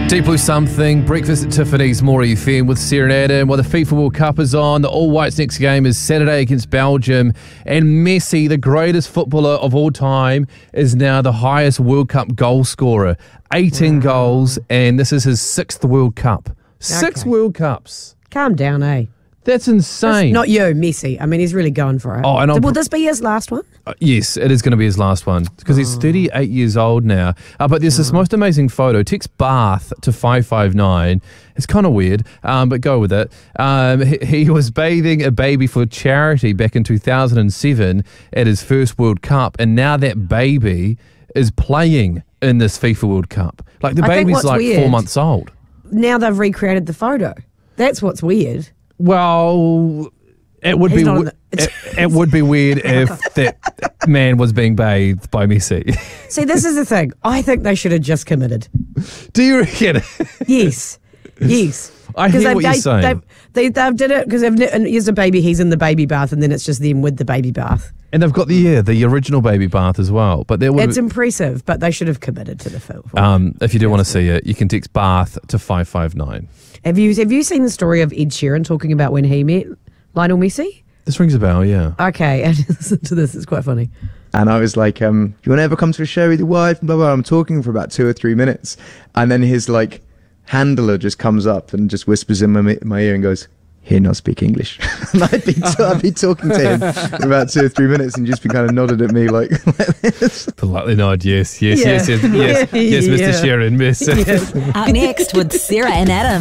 Deep Blue Something, breakfast at Tiffany's, More FM with Sarah and Adam. While the FIFA World Cup is on, the All Whites' next game is Saturday against Belgium. And Messi, the greatest footballer of all time, is now the highest World Cup goal scorer. 18 goals, and this is his 6th World Cup. 6 World Cups. Calm down, eh? That's insane. Not you, Messi. I mean, he's really going for it. Oh, and will this be his last one? Yes, it is going to be his last one because he's 38 years old now. But there's this most amazing photo. Text Bath to 559. It's kind of weird, but go with it. He was bathing a baby for charity back in 2007 at his first World Cup, and now that baby is playing in this FIFA World Cup. Like the baby's like weird, 4 months old. Now they've recreated the photo. That's what's weird. Well, it would be it would be weird if that man was being bathed by Messi. See, this is the thing. I think they should have just committed. Do you reckon? Yes. I hear what you're saying. They've did it because here's a baby, he's in the baby bath, and then it's just them with the baby bath. And they've got the original baby bath as well. But it's impressive, but they should have committed to the film. If you do want to see it, you can text Bath to 559. Have you seen the story of Ed Sheeran talking about when he met Lionel Messi? This rings a bell, yeah. Okay, and listen to this, it's quite funny. And I was like, you want to ever come to a show with your wife? Blah, blah. I'm talking for about 2 or 3 minutes. And then his handler just comes up and just whispers in my ear and goes, "Here, not speak English." And I'd be talking to him for about 2 or 3 minutes and just be kind of nodded at me like this. Politely nod, yes, Mr. Sheeran, miss. Yes. Up next with Sarah and Adam.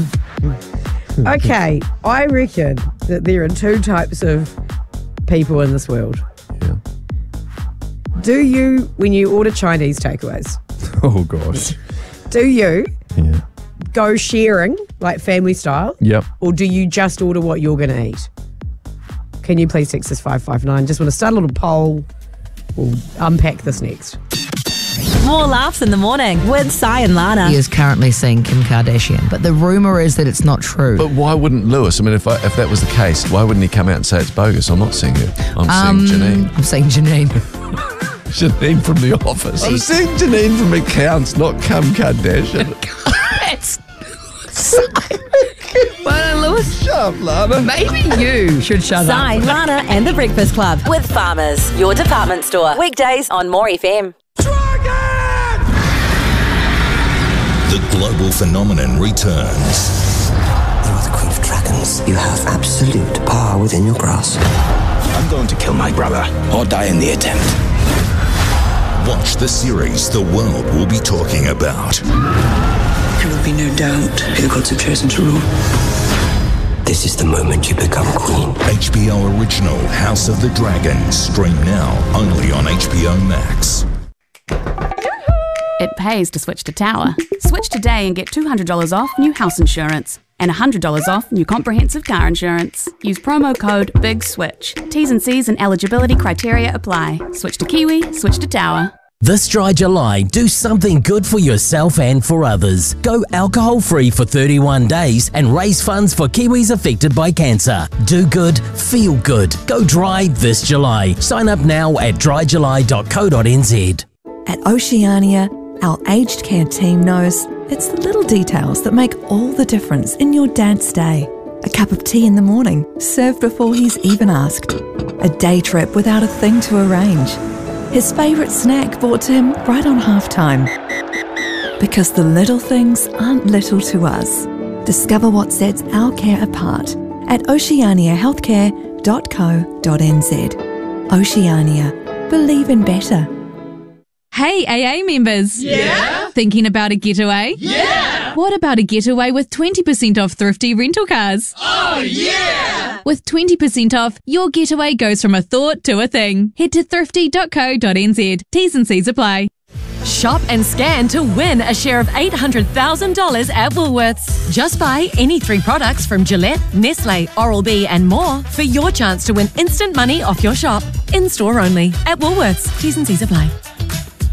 Okay, I reckon that there are 2 types of people in this world. Yeah. Do you, when you order Chinese takeaways? Oh, gosh. Do you Yeah. go sharing, like family style? Yep. Or do you just order what you're going to eat? Can you please text us 559? Just want to start a little poll. We'll unpack this next. More laughs in the morning with Sai and Lana. He is currently seeing Kim Kardashian, but the rumour is that it's not true. But why wouldn't Lewis? I mean, if that was the case, why wouldn't he come out and say it's bogus? I'm not seeing her. I'm seeing Janine. I'm seeing Janine. Janine from The Office. I'm seeing Janine from Accounts, not Kim Kardashian. That's well, Lewis. Shut up, Lana. Maybe you should shut Sai, up. Lana and the Breakfast Club with Farmers, your department store. Weekdays on More FM. The global phenomenon returns. You are the Queen of Dragons. You have absolute power within your grasp. I'm going to kill my brother or die in the attempt. Watch the series the world will be talking about. There will be no doubt who the gods have chosen to rule. This is the moment you become queen. HBO original House of the Dragon. Stream now only on HBO Max. It pays to switch to Tower. Switch today and get $200 off new house insurance and $100 off new comprehensive car insurance. Use promo code BIGSWITCH. T's and C's and eligibility criteria apply. Switch to Kiwi, switch to Tower. This dry July, do something good for yourself and for others. Go alcohol-free for 31 days and raise funds for Kiwis affected by cancer. Do good, feel good. Go dry this July. Sign up now at dryjuly.co.nz. At Oceania, our aged care team knows it's the little details that make all the difference in your dad's day. A cup of tea in the morning, served before he's even asked. A day trip without a thing to arrange. His favourite snack brought to him right on halftime. Because the little things aren't little to us. Discover what sets our care apart at oceaniahealthcare.co.nz. Oceania. Believe in better. Hey AA members. Yeah? Thinking about a getaway? Yeah! What about a getaway with 20% off thrifty rental cars? Oh yeah! With 20% off, your getaway goes from a thought to a thing. Head to thrifty.co.nz. T's and C's apply. Shop and scan to win a share of $800,000 at Woolworths. Just buy any 3 products from Gillette, Nestle, Oral-B and more for your chance to win instant money off your shop. In-store only. At Woolworths. T's and C's apply.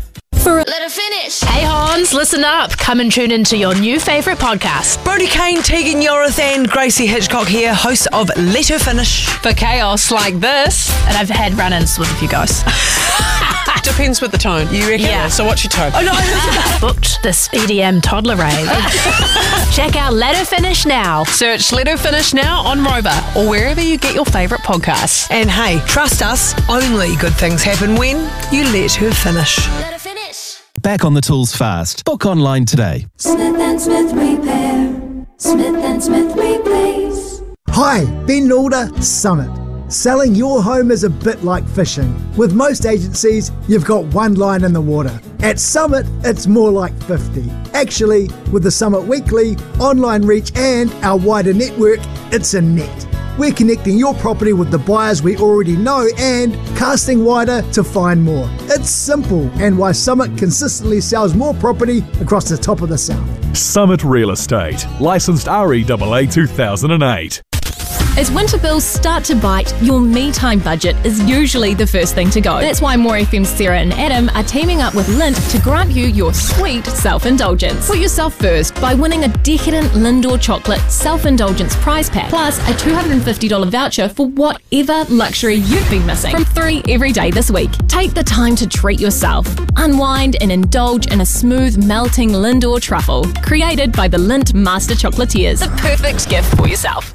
for a Let Her Finish. Hey Hans, listen up. Come and tune into your new favourite podcast. Brody Kane, Tegan Yorith and Gracie Hitchcock here, hosts of Let Her Finish. For chaos like this. And I've had run-ins with a few guys. Depends with the tone, you reckon? Yeah. So what's your tone? Oh no, booked this EDM toddler rave. Check out Let Her Finish now. Search Let Her Finish now on Rover or wherever you get your favourite podcasts. And hey, trust us, only good things happen when you let her finish. Let her finish. Back on the tools fast. Book online today. Smith & Smith Repair. Smith & Smith Replace. Hi, Ben Lauder, Summit. Selling your home is a bit like fishing. With most agencies, you've got one line in the water. At Summit, it's more like 50. Actually, with the Summit Weekly, online reach and our wider network, it's a net. We're connecting your property with the buyers we already know and casting wider to find more. It's simple and why Summit consistently sells more property across the top of the South. Summit Real Estate, licensed REAA 2008. As winter bills start to bite, your me time budget is usually the first thing to go. That's why More FM's Sarah and Adam are teaming up with Lindt to grant you your sweet self-indulgence. Put yourself first by winning a decadent Lindor chocolate self-indulgence prize pack, plus a $250 voucher for whatever luxury you've been missing from 3 every day this week. Take the time to treat yourself. Unwind and indulge in a smooth, melting Lindor truffle, created by the Lindt Master Chocolatiers. The perfect gift for yourself.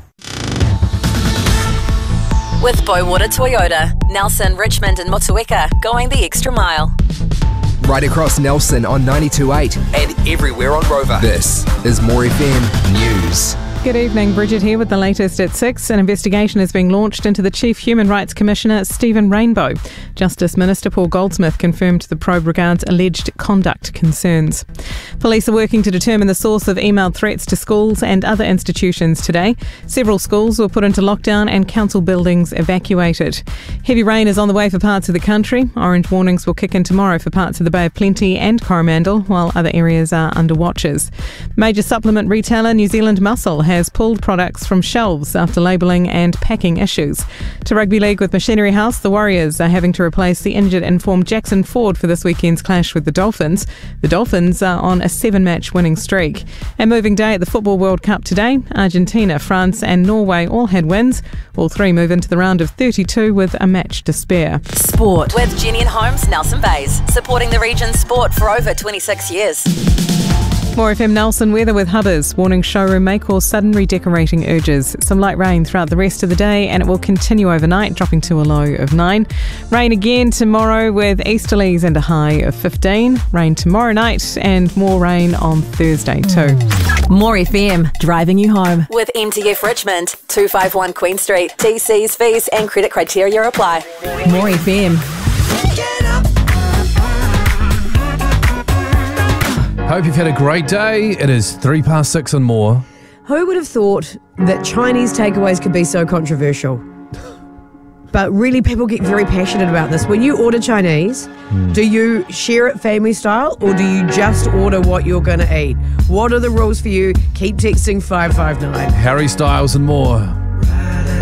With Boywater Toyota, Nelson, Richmond and Motueka, going the extra mile. Right across Nelson on 92.8 and everywhere on Rover. This is More FM News. Good evening, Bridget here with the latest at 6. An investigation is being launched into the Chief Human Rights Commissioner, Stephen Rainbow. Justice Minister Paul Goldsmith confirmed the probe regards alleged conduct concerns. Police are working to determine the source of emailed threats to schools and other institutions today. Several schools were put into lockdown and council buildings evacuated. Heavy rain is on the way for parts of the country. Orange warnings will kick in tomorrow for parts of the Bay of Plenty and Coromandel, while other areas are under watches. Major supplement retailer New Zealand Muscle has pulled products from shelves after labelling and packing issues. To Rugby League with Machinery House, the Warriors are having to replace the injured informed Jackson Ford for this weekend's clash with the Dolphins. The Dolphins are on a 7-match winning streak. A moving day at the Football World Cup today. Argentina, France and Norway all had wins. All 3 move into the round of 32 with a match to spare. Sport with Jenny and Holmes, Nelson Bays, supporting the region's sport for over 26 years. More FM Nelson weather with Hubbers. Warning showroom may cause sudden redecorating urges. Some light rain throughout the rest of the day and it will continue overnight, dropping to a low of 9. Rain again tomorrow with easterlies and a high of 15. Rain tomorrow night and more rain on Thursday too. More FM, driving you home. With MTF Richmond, 251 Queen Street. TCs, fees and credit criteria apply. More FM. Hope you've had a great day. It is 6:03 and more. Who would have thought that Chinese takeaways could be so controversial? But really, people get very passionate about this. When you order Chinese, do you share it family style or do you just order what you're going to eat? What are the rules for you? Keep texting 559. Harry Styles and more.